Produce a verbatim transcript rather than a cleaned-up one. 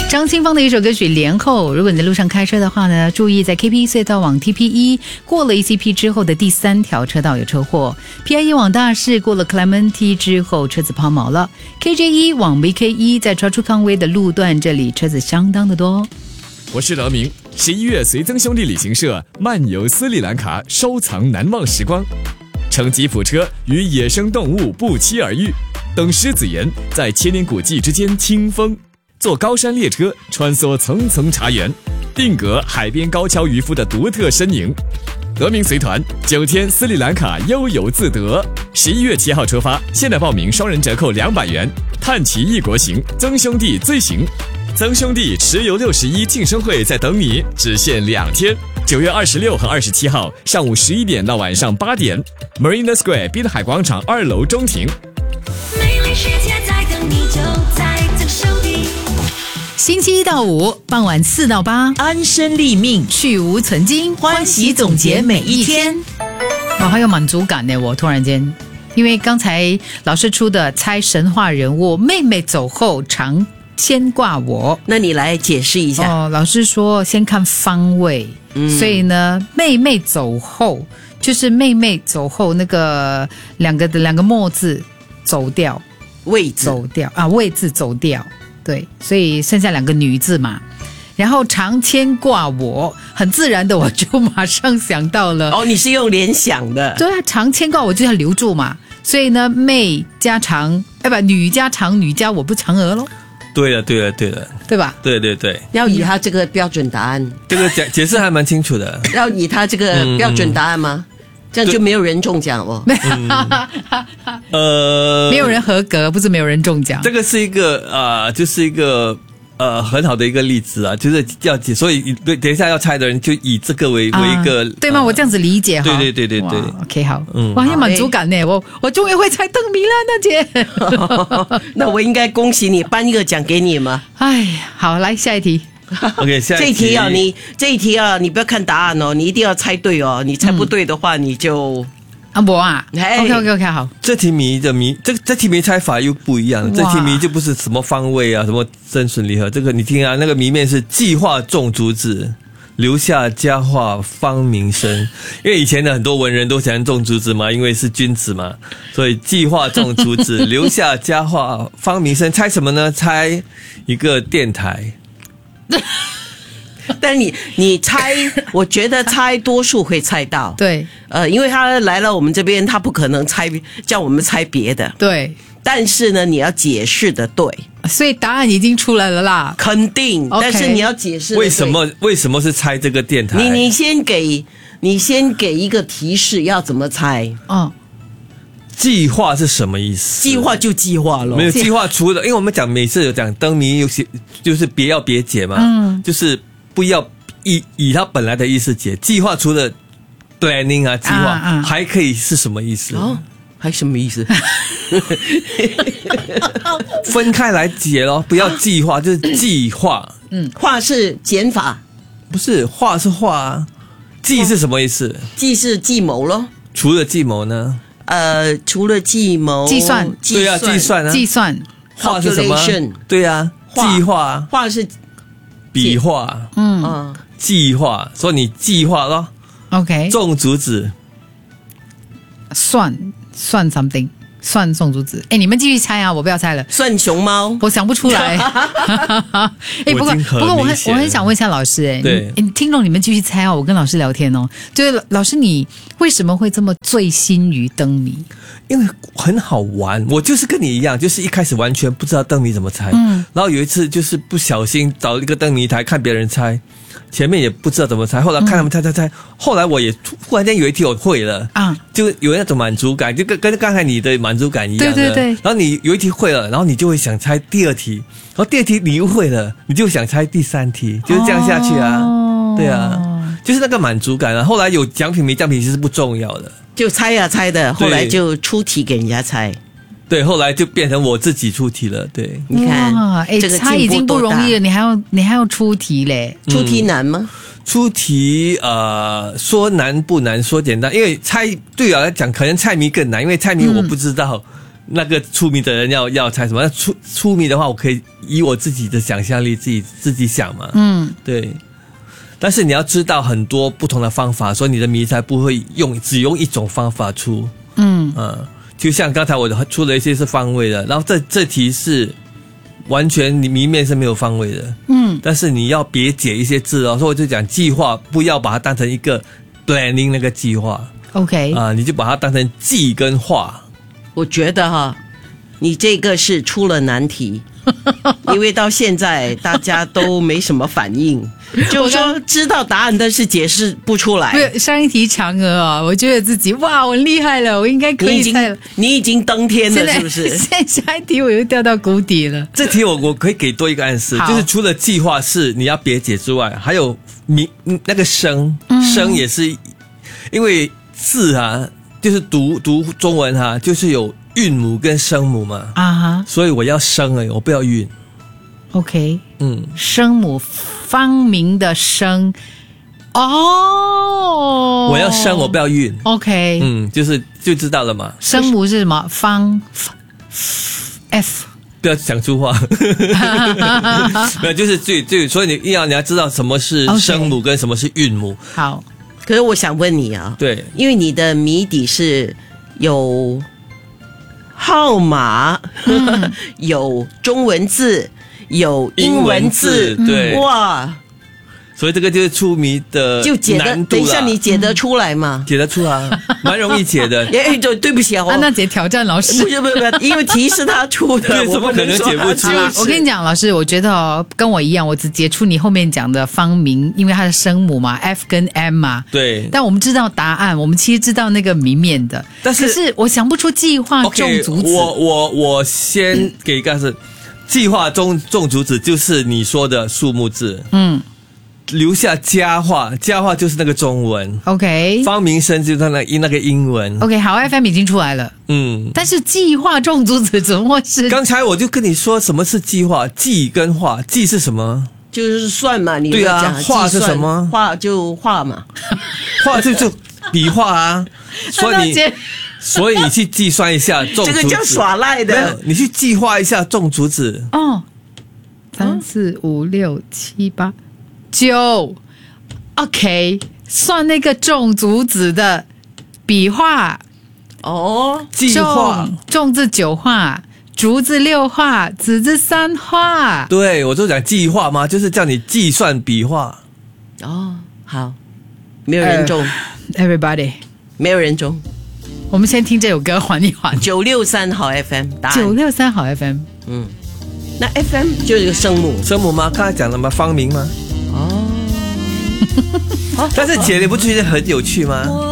张清芳的一首歌曲《连后》，如果你在路上开车的话呢，注意在 K P E 隧道往 T P E 过了 E C P 之后的第三条车道有车祸， P I E 往大市过了 Clementi 之后车子抛锚了， K J E 往 V K E 在超出康威的路段这里车子相当的多。 我是德明，十一月随曾兄弟旅行社漫游斯里兰卡，收藏难忘时光，乘吉普车与野生动物不期而遇，等狮子岩在千年古迹之间清风，坐高山列车穿梭层层茶园，定格海边高跷渔夫的独特身影。德明随团九天斯里兰卡悠游自得，十一月七号出发，现在报名双人折扣两百元，探奇异国行，曾兄弟最行。曾兄弟持游六十一庆生会在等你，只限两天，九月二十六和二十七号上午十一点到晚上八点 ，Marina Square 滨海广场二楼中庭。 美丽世界在等你，就在曾兄弟。 星期一到五傍晚四到八， 安身立命， 去无存精， 欢喜总结每一天。 哇，好有满足感呢！我突然间，因为刚才老师出的猜神话人物，妹妹走后常牵挂我。 那你来解释一下。 哦，老师说先看方位，嗯、所以呢，妹妹走后就是妹妹走后那个两个的两个墨字走掉， 位置走掉啊，位字走掉。对，所以剩下两个女字嘛，然后常牵挂我，很自然的我就马上想到了。 哦，你是用联想的。 对啊，常牵挂我就要留住嘛，所以呢，妹加常，哎不，女加常，女加我不嫦娥咯。 对了，对了，对了， 对吧？ 对对对， 要以他这个标准答案， 这个解解释还蛮清楚的。 要以他这个标准答案吗？嗯嗯这样就没有人中奖哦。 嗯、呃， 没有人合格，不是没有人中奖。 这个是一个啊、呃，就是一个呃很好的一个例子啊，就是要解，所以对，等一下要猜的人就以这个为、啊、为一个对吗？呃、我这样子理解哈。 对对对对对 ，OK 好，嗯，哇，有满足感呢，我我终于会猜灯谜了，大姐。 那我应该恭喜你，颁一个奖给你吗？ 哎呀，好，来下一题。 OK， 下一题。 这一题啊，你这一题啊，你不要看答案哦，你一定要猜对哦。你猜不对的话，嗯、你就啊我啊 ，OK OK OK 好。 这题谜的谜，这这题谜猜法又不一样。这题谜就不是什么方位啊，什么增损离合。这个你听啊，那个谜面是计划种竹子，留下佳话芳名声。因为以前的很多文人都喜欢种竹子嘛，因为是君子嘛，所以计划种竹子，留下佳话芳名声。猜什么呢？猜一个电台。 但你你猜，我觉得猜多数会猜到。 对， 呃，因为他来了我们这边，他不可能猜叫我们猜别的。 对， 但是呢，你要解释的对， 所以答案已经出来了啦。 肯定， okay. 但是你要解释为什么为什么是猜这个电台？ 你你先给你先给一个提示，要怎么猜？ 嗯。 计划是什么意思？ 计划就计划咯， 没有计划除了，因为我们讲每次有讲灯谜，有些就是别要别解嘛，嗯，就是不要以以它本来的意思解。计划除了 planning 啊，计划、啊啊、还可以是什么意思？ 哦，还什么意思？ 分开来解咯，不要计划，就是计划。 嗯，划是减法， 不是画是画啊。计是什么意思？ 计是计谋咯。 除了计谋呢？ 呃，除了计谋， 计算， 对啊，计算啊， 计算， 画是什么？对啊，计划， 画是笔画， 嗯， 计划，说你计划咯 ，OK， 种竹子， 算算 something， 算种竹子。哎，你们继续猜啊，我不要猜了。 算熊猫， 我想不出来。哎，不过不过我很我很想问一下老师，哎， 对， 你听众你们继续猜哦，我跟老师聊天哦。就是老师，你为什么会这么醉心于灯谜？ 因为很好玩，我就是跟你一样，就是一开始完全不知道灯谜怎么猜，嗯，然后有一次就是不小心找一个灯谜台看别人猜，前面也不知道怎么猜，后来看他们猜猜猜，后来我也忽然间有一题我会了啊，就有那种满足感，就跟跟刚才你的满足感一样的， 对对对。 然后你有一题会了，然后你就会想猜第二题，然后第二题你又会了，你就想猜第三题，就是这样下去啊，哦、对啊，就是那个满足感啊。后来有奖品没奖品其实不重要的。 就猜呀、啊、猜的，后来就出题给人家猜。 对，后来就变成我自己出题了。对， 你看， 哎，这个猜已经不容易了，你还要你还要出题嘞？ 出题难吗？ 嗯、出题呃，说难不难，说简单，因为猜对我来讲，可能猜谜更难，因为猜谜我不知道。嗯那个出名的人要要猜什么？那出出名的话，我可以以我自己的想象力自己自己想嘛。 嗯， 对。但是你要知道很多不同的方法，所以你的谜才不会用只用一种方法出。 嗯嗯，就像刚才我出了一些是方位的，然后这这题是完全你谜面是没有方位的。 嗯， 但是你要别解一些字哦，所以我就讲计划，不要把它当成一个 planning 那个计划。 OK 啊，你就把它当成计跟划。 我觉得哈，你这个是出了难题，因为到现在大家都没什么反应，就是说知道答案，但是解释不出来。 不是上一题嫦娥啊，我觉得自己哇，我厉害了，我应该可你已经以猜了。 你已经登天了， 现在是不是？ 现在下一题我又掉到谷底了。 这题我我可以给多一个暗示， 好就是除了计划是你要别解之外，还有名那个声声也是，因为字啊，就是读读中文哈、啊，就是有韵母跟声母嘛， 啊哈所以我要声而已，我不要韵。 ，OK， 嗯， 声母方明的声，哦， 我要声，我不要韵。 OK， 嗯，就是就知道了嘛， 声母是什么？方 F 不要讲粗话。没有，就是最最，所以你要你要知道什么是 OK 声母跟什么是韵母。 好， 可是我想问你啊， 对， 因为你的谜底是有号码， 嗯有中文字，有英文字， 英文字对哇， 所以这个就是出谜的就解得， 难度啦等一下你解得出来吗？ 解得出啊，蛮容易解的。 哎，对，对不起啊，我安娜姐挑战老师不。是不是不是，因为题是他出的， 对我怎么可能解不出能说他我跟你讲，老师，我觉得哦，跟我一样，我只解出你后面讲的方名，因为它的声母嘛 ，F 跟 M 嘛。 对， 但我们知道答案，我们其实知道那个谜面的， 但是可是我想不出计划中 OK， 竹子。 我我我先给一个是计划中种竹子，就是你说的数目字， 嗯留下佳话，佳话就是那个中文， ，OK 方明生就是那个那个英文。 OK，好 ，F M 已经出来了， 嗯， 但是计划中竹子怎么会是？ 刚才我就跟你说什么是计划，计跟划，计是什么？ 就是算嘛，你对啊讲画是计算什么画就画嘛， 画就就笔画啊，所以你安娜姐所以你去计算一下种竹子， 这个叫耍赖没有的。， 你去计划一下种竹子。 哦，三四五六七八九 ，OK，算那个种竹子的笔画， 哦， 计划种，种字九画，竹字六画，子字三画。 对，我就讲计划嘛，就是叫你计算笔画。 哦，好，没有人中， Everybody， 没有人中。 我们先听这首歌缓一缓。 九六三好 F M 答九案， 六三好 F M， 嗯，那 F M 就是个声母声母吗？刚才讲了吗？方明吗？ 哦。 但是解的不觉得很有趣吗？